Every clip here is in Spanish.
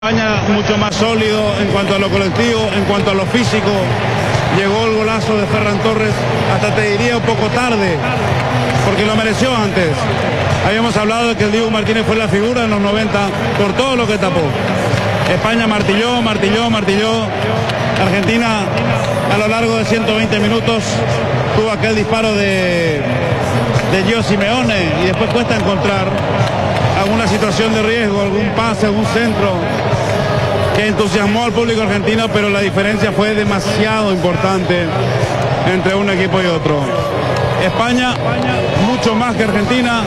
España mucho más sólido en cuanto a lo colectivo, en cuanto a lo físico. Llegó el golazo de Ferran Torres, hasta te diría un poco tarde, porque lo mereció antes. Habíamos hablado de que el Dibu Martínez fue la figura en los 90 por todo lo que tapó. España martilló. Argentina a lo largo de 120 minutos tuvo aquel disparo de Gio Simeone y después cuesta encontrar alguna situación de riesgo, algún pase, algún centro que entusiasmó al público argentino, pero la diferencia fue demasiado importante entre un equipo y otro. España, mucho más que Argentina,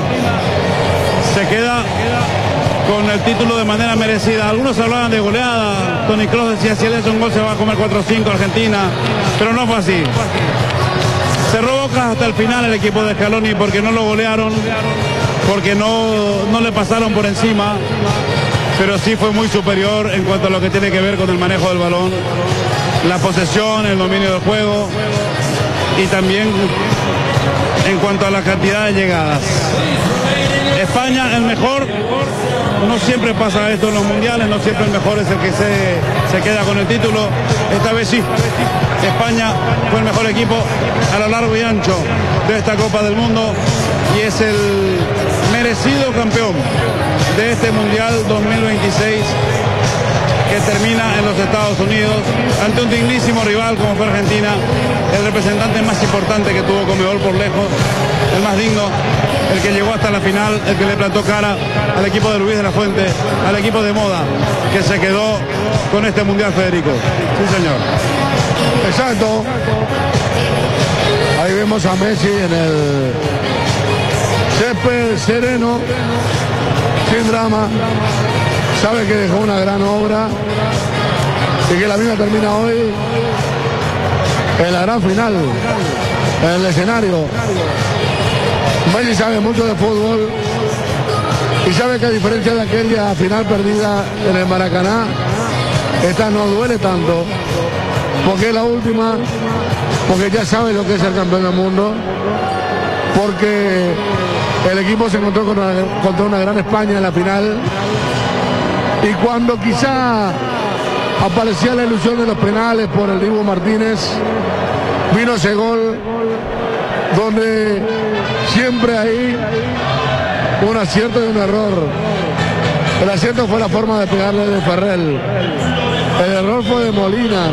se queda con el título de manera merecida. Algunos hablaban de goleada. Toni Kroos decía, si él hace un gol se va a comer 4-5 Argentina, pero no fue así. Cerró bocas hasta el final el equipo de Scaloni porque no lo golearon, porque no le pasaron por encima, pero sí fue muy superior en cuanto a lo que tiene que ver con el manejo del balón, la posesión, el dominio del juego y también en cuanto a la cantidad de llegadas. España, el mejor, no siempre pasa esto en los mundiales, no siempre el mejor es el que se queda con el título. Esta vez sí, España fue el mejor equipo a lo largo y ancho de esta Copa del Mundo y es el merecido campeón de este Mundial 2026 que termina en los Estados Unidos ante un dignísimo rival como fue Argentina, el representante más importante que tuvo Conmebol por lejos, el más digno, el que llegó hasta la final, el que le plantó cara al equipo de Luis de la Fuente, al equipo de moda que se quedó con este Mundial, Federico. Sí, señor. Exacto. Ahí vemos a Messi en el césped sereno, sin drama. Sabe que dejó una gran obra y que la misma termina hoy en la gran final, en el escenario. Messi sabe mucho de fútbol y sabe que a diferencia de aquella final perdida en el Maracaná, esta no duele tanto porque es la última, porque ya sabe lo que es el campeón del mundo, porque el equipo se encontró contra una gran España en la final y cuando quizá aparecía la ilusión de los penales por el Dibu Martínez, vino ese gol donde siempre hay un acierto y un error. El acierto fue la forma de pegarle de Ferrell, el error fue de Molina.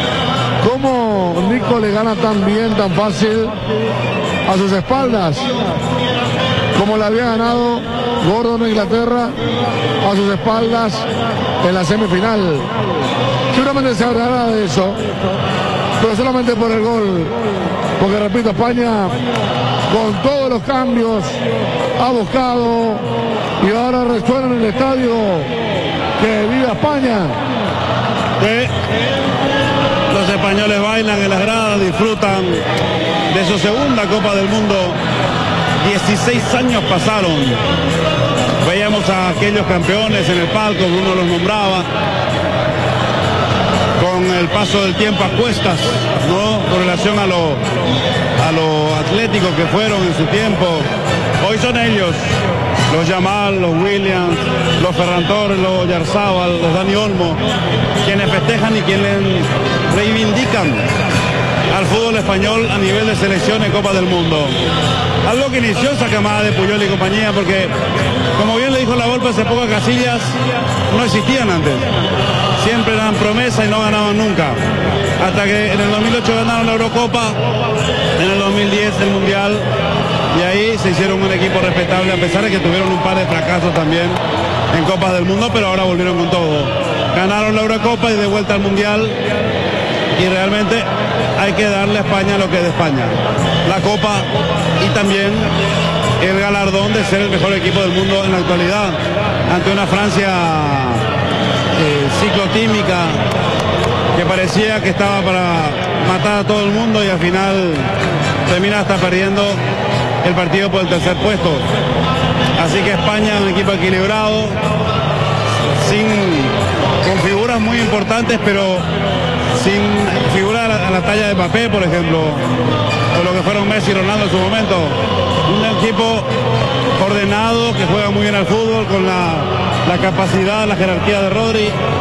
¿Cómo Nico le gana tan bien, tan fácil a sus espaldas? Como le había ganado Gordon a Inglaterra a sus espaldas en la semifinal. Seguramente se hablará de eso, pero solamente por el gol, porque repito, España con todos los cambios ha buscado y ahora resuena en el estadio que viva España. Los españoles bailan en las gradas, disfrutan de su segunda Copa del Mundo. 16 años pasaron. Veíamos a aquellos campeones en el palco, uno los nombraba. Con el paso del tiempo a cuestas, ¿no? Con relación a lo atléticos que fueron en su tiempo. Hoy son ellos, los Yamal, los Williams, los Ferran Torres, los Oyarzabal, los Dani Olmo, quienes festejan y quienes reivindican al fútbol español a nivel de selección en Copa del Mundo. Algo que inició esa camada de Puyol y compañía, porque como bien le dijo la Volpe hace poco, Casillas no existían antes. Siempre eran promesa y no ganaban nunca. Hasta que en el 2008 ganaron la Eurocopa, en el 2010 el Mundial, y ahí se hicieron un equipo respetable, a pesar de que tuvieron un par de fracasos también en Copas del Mundo, pero ahora volvieron con todo. Ganaron la Eurocopa y de vuelta al Mundial, y realmente hay que darle a España lo que es de España. La Copa y también el galardón de ser el mejor equipo del mundo en la actualidad, ante una Francia ciclotímica que parecía que estaba para matar a todo el mundo y al final termina hasta perdiendo el partido por el tercer puesto. Así que España es un equipo equilibrado, con figuras muy importantes, pero sin figuras a la talla de Mbappé, por ejemplo, o lo que fueron Messi y Ronaldo en su momento. Un equipo ordenado, que juega muy bien al fútbol, con la capacidad, la jerarquía de Rodri.